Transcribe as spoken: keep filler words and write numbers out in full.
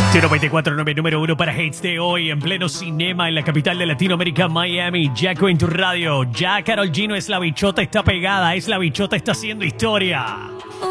cero veinticuatro nueve número uno para hits de hoy en pleno cinema en la capital de Latinoamérica, Miami. Jacko en tu radio. Ya Karol G no es la bichota, está pegada, es la bichota, está haciendo historia.